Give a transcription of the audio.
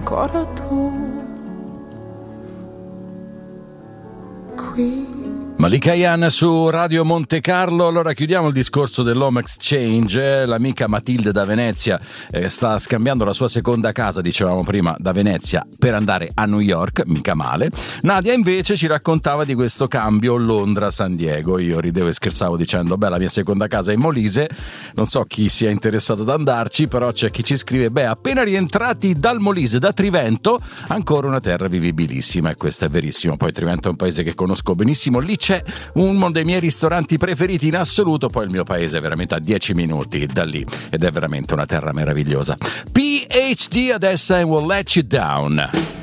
ancora tu qui. Malika Yan su Radio Monte Carlo. Allora chiudiamo il discorso dell'Home Exchange. L'amica Matilde da Venezia sta scambiando la sua seconda casa, dicevamo prima, da Venezia per andare a New York, mica male. Nadia invece ci raccontava di questo cambio Londra-San Diego. Io ridevo e scherzavo dicendo beh, la mia seconda casa è in Molise, non so chi sia interessato ad andarci, però c'è chi ci scrive beh, appena rientrati dal Molise, da Trivento, ancora una terra vivibilissima, e questo è verissimo. Poi Trivento è un paese che conosco benissimo, lì c'è uno dei miei ristoranti preferiti in assoluto, poi il mio paese è veramente a 10 minuti da lì ed è veramente una terra meravigliosa. PhD adesso, and We'll Let You Down.